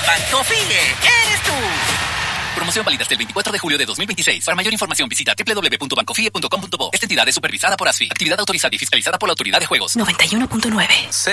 Bancofie, eres tú. Promoción válida hasta el 24 de julio de 2026. Para mayor información visita www.bancofie.com.bo. Esta entidad es supervisada por ASFI. Actividad autorizada y fiscalizada por la Autoridad de Juegos. 91.9.